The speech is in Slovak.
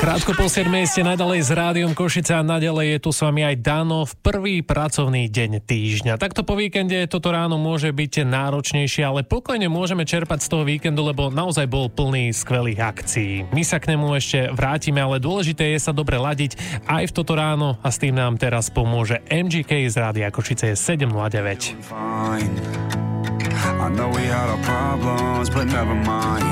Krátko po 7 ste naďalej s Rádiom Košice a naďalej je tu s vami aj Dano v prvý pracovný deň týždňa. Takto po víkende toto ráno môže byť náročnejšie, ale pokojne môžeme čerpať z toho víkendu, lebo naozaj bol plný skvelých akcií. My sa k nemu ešte vrátime, ale dôležité je sa dobre ladiť aj v toto ráno a s tým nám teraz pomôže MGK z Rádia Košice 709. I know we had our problems, but never mind.